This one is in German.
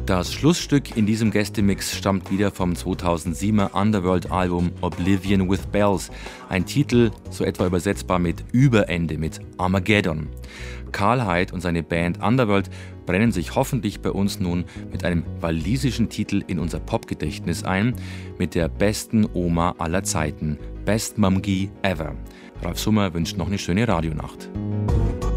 Das Schlussstück in diesem Gästemix stammt wieder vom 2007er Underworld-Album Oblivion with Bells. Ein Titel, so etwa übersetzbar mit Überende, mit Armageddon. Karl Heid und seine Band Underworld brennen sich hoffentlich bei uns nun mit einem walisischen Titel in unser Popgedächtnis ein, mit der besten Oma aller Zeiten, Best Mumgie Ever. Ralf Summer wünscht noch eine schöne Radionacht.